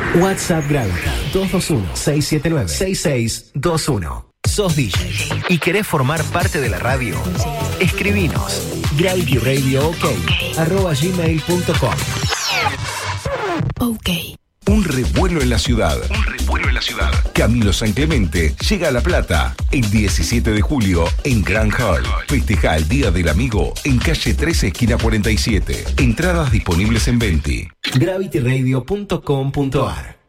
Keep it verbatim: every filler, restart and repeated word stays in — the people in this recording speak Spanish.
WhatsApp Gravity dos dos uno, seis siete nueve, seis seis dos uno. ¿Sos D J y querés formar parte de la radio? Escribinos gravityradiook arroba gmail punto com. Ok. Un revuelo en la ciudad. Un revuelo en la ciudad. Camilo San Clemente llega a La Plata el diecisiete de julio en Grand Hall. Festeja el Día del Amigo en calle trece, esquina cuarenta y siete. Entradas disponibles en Venti. gravityradio punto com punto ar.